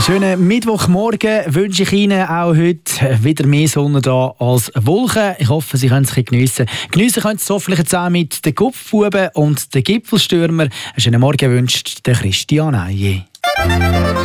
Schönen Mittwochmorgen wünsche ich Ihnen auch heute. Wieder mehr Sonne da als Wolken. Ich hoffe, Sie können es geniessen. Geniessen können Sie es hoffentlich jetzt auch mit den Kopfbuben und den Gipfelstürmer. Einen schönen Morgen wünscht der Christian Eije.